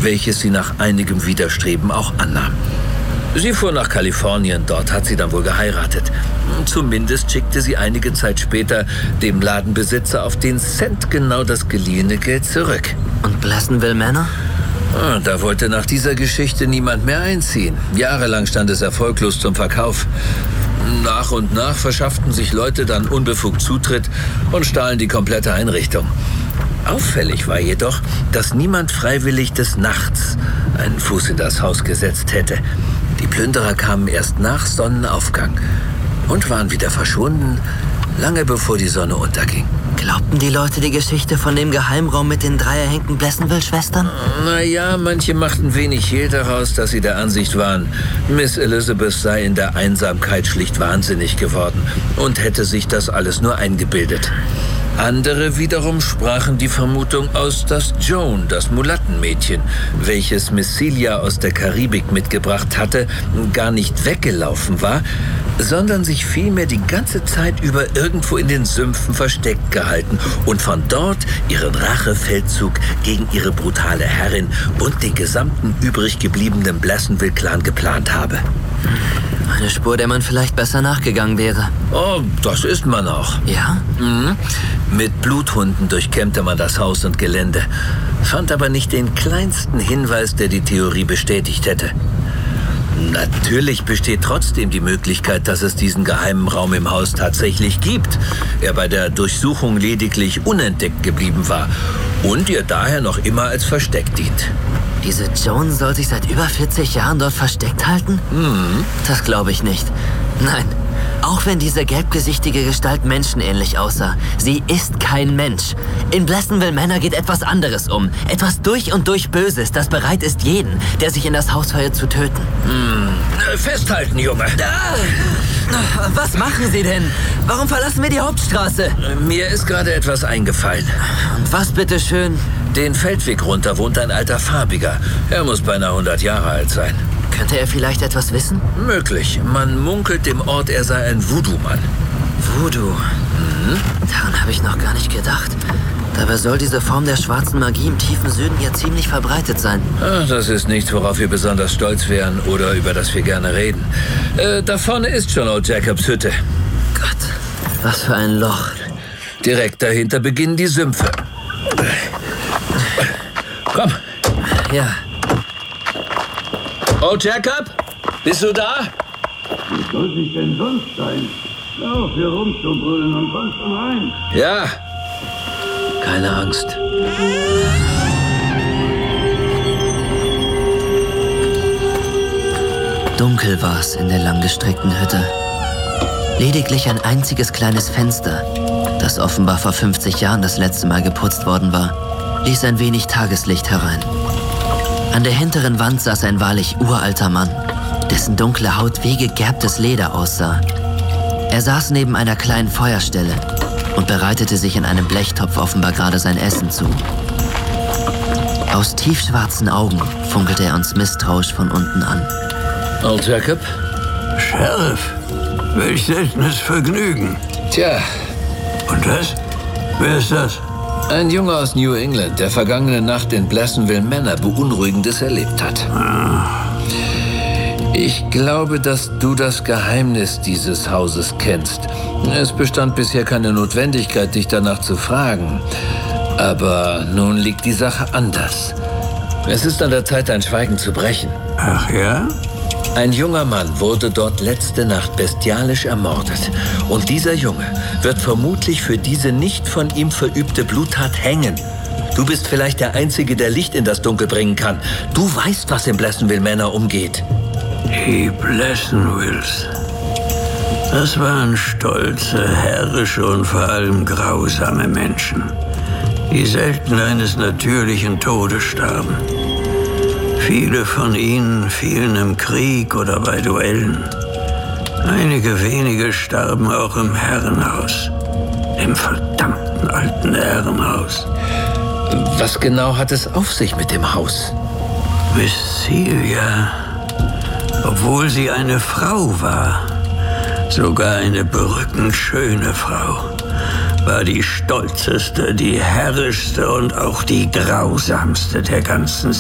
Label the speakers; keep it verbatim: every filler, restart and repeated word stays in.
Speaker 1: welches sie nach einigem Widerstreben auch annahm. Sie fuhr nach Kalifornien, dort hat sie dann wohl geheiratet. Zumindest schickte sie einige Zeit später dem Ladenbesitzer auf den Cent genau das geliehene Geld zurück.
Speaker 2: Und Pleasantville Manor?
Speaker 1: Ah, da wollte nach dieser Geschichte niemand mehr einziehen. Jahrelang stand es erfolglos zum Verkauf. Nach und nach verschafften sich Leute dann unbefugt Zutritt und stahlen die komplette Einrichtung. Auffällig war jedoch, dass niemand freiwillig des Nachts einen Fuß in das Haus gesetzt hätte. Die Plünderer kamen erst nach Sonnenaufgang und waren wieder verschwunden, lange bevor die Sonne unterging.
Speaker 2: Glaubten die Leute die Geschichte von dem Geheimraum mit den drei erhängten Pleasantville-Schwestern?
Speaker 1: Naja, manche machten wenig Hehl daraus, dass sie der Ansicht waren, Miss Elizabeth sei in der Einsamkeit schlicht wahnsinnig geworden und hätte sich das alles nur eingebildet. Andere wiederum sprachen die Vermutung aus, dass Joan, das Mulattenmädchen, welches Miss Celia aus der Karibik mitgebracht hatte, gar nicht weggelaufen war, sondern sich vielmehr die ganze Zeit über irgendwo in den Sümpfen versteckt gehalten und von dort ihren Rachefeldzug gegen ihre brutale Herrin und den gesamten übrig gebliebenen Pleasantville-Clan geplant habe.
Speaker 2: Eine Spur, der man vielleicht besser nachgegangen wäre.
Speaker 1: Oh, das ist man auch.
Speaker 2: Ja?
Speaker 1: Mhm. Mit Bluthunden durchkämmte man das Haus und Gelände, fand aber nicht den kleinsten Hinweis, der die Theorie bestätigt hätte. Natürlich besteht trotzdem die Möglichkeit, dass es diesen geheimen Raum im Haus tatsächlich gibt, er bei der Durchsuchung lediglich unentdeckt geblieben war und ihr daher noch immer als Versteck dient.
Speaker 2: Diese Joan soll sich seit über vierzig Jahren dort versteckt halten?
Speaker 1: Mhm.
Speaker 2: Das glaube ich nicht. Nein, auch wenn diese gelbgesichtige Gestalt menschenähnlich aussah, sie ist kein Mensch. In Pleasantville Manor geht etwas anderes um. Etwas durch und durch Böses, das bereit ist, jeden, der sich in das Haus verirrt, zu töten.
Speaker 1: Mhm. Festhalten, Junge.
Speaker 2: Ah, was machen Sie denn? Warum verlassen wir die Hauptstraße?
Speaker 1: Mir ist gerade etwas eingefallen.
Speaker 2: Und was bitteschön?
Speaker 1: Den Feldweg runter wohnt ein alter Farbiger. Er muss beinahe hundert Jahre alt sein.
Speaker 2: Könnte er vielleicht etwas wissen?
Speaker 1: Möglich. Man munkelt dem Ort, er sei ein Voodoo-Mann.
Speaker 2: Voodoo?
Speaker 1: Mhm.
Speaker 2: Daran habe ich noch gar nicht gedacht. Dabei soll diese Form der schwarzen Magie im tiefen Süden ja ziemlich verbreitet sein.
Speaker 1: Ach, das ist nichts, worauf wir besonders stolz wären oder über das wir gerne reden. Äh, da vorne ist schon Old Jacobs Hütte.
Speaker 2: Gott, was für ein Loch.
Speaker 1: Direkt dahinter beginnen die Sümpfe. Komm.
Speaker 2: Ja.
Speaker 1: Oh, Jacob? Bist du da?
Speaker 3: Wie soll sich denn sonst sein? Hör auf, hier rumzubrüllen und komm schon rein.
Speaker 1: Ja. Keine Angst.
Speaker 2: Dunkel war es in der langgestreckten Hütte. Lediglich ein einziges kleines Fenster, das offenbar vor fünfzig Jahren das letzte Mal geputzt worden war, ließ ein wenig Tageslicht herein. An der hinteren Wand saß ein wahrlich uralter Mann, dessen dunkle Haut wie gegerbtes Leder aussah. Er saß neben einer kleinen Feuerstelle und bereitete sich in einem Blechtopf offenbar gerade sein Essen zu. Aus tiefschwarzen Augen funkelte er uns misstrauisch von unten an.
Speaker 1: Old Jacob?
Speaker 3: Sheriff, welch seltenes Vergnügen.
Speaker 1: Tja.
Speaker 3: Und das? Wer ist das?
Speaker 1: Ein Junge aus New England, der vergangene Nacht in Pleasantville Manor Beunruhigendes erlebt hat.
Speaker 3: Ah.
Speaker 1: Ich glaube, dass du das Geheimnis dieses Hauses kennst. Es bestand bisher keine Notwendigkeit, dich danach zu fragen. Aber nun liegt die Sache anders. Es ist an der Zeit, dein Schweigen zu brechen.
Speaker 3: Ach ja?
Speaker 1: Ein junger Mann wurde dort letzte Nacht bestialisch ermordet. Und dieser Junge wird vermutlich für diese nicht von ihm verübte Bluttat hängen. Du bist vielleicht der Einzige, der Licht in das Dunkel bringen kann. Du weißt, was in Pleasantville Manor umgeht.
Speaker 3: Die Pleasanvilles. Das waren stolze, herrische und vor allem grausame Menschen, die selten eines natürlichen Todes starben. Viele von ihnen fielen im Krieg oder bei Duellen. Einige wenige starben auch im Herrenhaus. Im verdammten alten Herrenhaus.
Speaker 1: Was genau hat es auf sich mit dem Haus?
Speaker 3: Miss Celia, obwohl sie eine Frau war, sogar eine berückend schöne Frau, war die stolzeste, die herrischste und auch die grausamste der ganzen